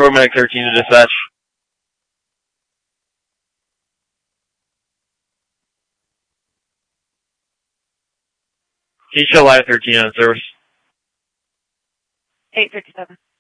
Patrol Medic 13 to dispatch. Can you show Live 13 on service? 857.